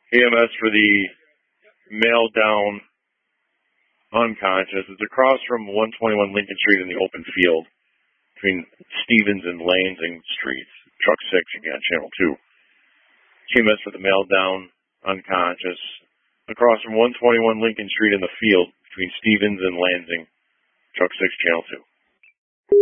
EMS for the male down unconscious. It's across from 121 Lincoln Street in the open field between Stevens and Lansing Streets. Truck 6, again, Channel 2. EMS for the male down unconscious across from 121 Lincoln Street in the field between Stevens and Lansing. Truck 6, Channel 2.